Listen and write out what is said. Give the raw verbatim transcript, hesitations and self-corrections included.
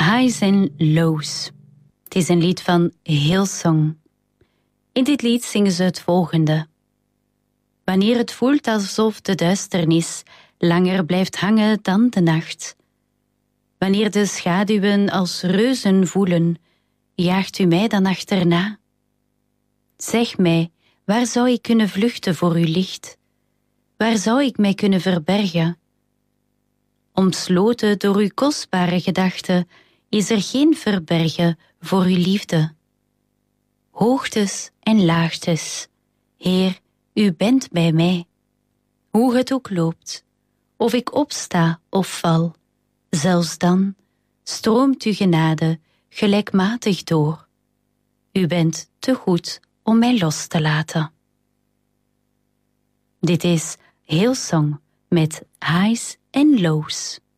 Highs en Lows. Het is een lied van Hillsong. In dit lied zingen ze het volgende. Wanneer het voelt alsof de duisternis langer blijft hangen dan de nacht. Wanneer de schaduwen als reuzen voelen, jaagt u mij dan achterna. Zeg mij, waar zou ik kunnen vluchten voor uw licht? Waar zou ik mij kunnen verbergen? Omsloten door uw kostbare gedachten is er geen verbergen voor uw liefde. Hoogtes en laagtes, Heer, u bent bij mij. Hoe het ook loopt, of ik opsta of val, zelfs dan stroomt uw genade gelijkmatig door. U bent te goed om mij los te laten. Dit is Hillsong met Highs en Lows.